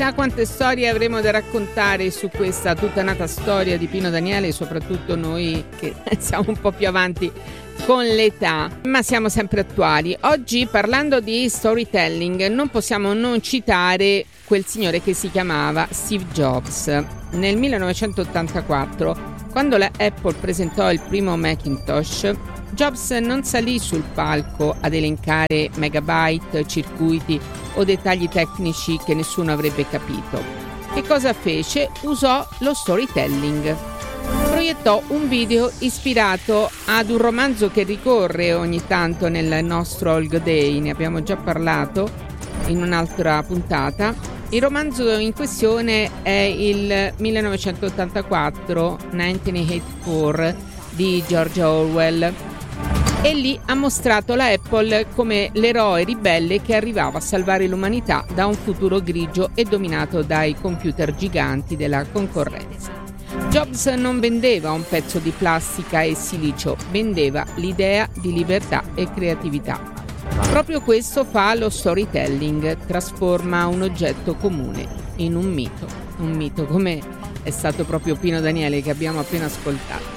Chissà quante storie avremo da raccontare su questa tutta nata storia di Pino Daniele, soprattutto noi che siamo un po' più avanti con l'età, ma siamo sempre attuali. Oggi, parlando di storytelling, non possiamo non citare quel signore che si chiamava Steve Jobs. Nel 1984, quando la Apple presentò il primo Macintosh, Jobs non salì sul palco ad elencare megabyte, circuiti o dettagli tecnici che nessuno avrebbe capito. Che cosa fece? Usò lo storytelling. Proiettò un video ispirato ad un romanzo che ricorre ogni tanto nel nostro Olg Day, ne abbiamo già parlato in un'altra puntata. Il romanzo in questione è il 1984, 1984 di George Orwell, e lì ha mostrato la Apple come l'eroe ribelle che arrivava a salvare l'umanità da un futuro grigio e dominato dai computer giganti della concorrenza. Jobs non vendeva un pezzo di plastica e silicio, vendeva l'idea di libertà e creatività. Proprio questo fa lo storytelling, trasforma un oggetto comune in un mito come è stato proprio Pino Daniele che abbiamo appena ascoltato.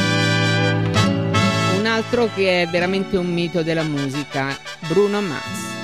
Un altro che è veramente un mito della musica, Bruno Mars.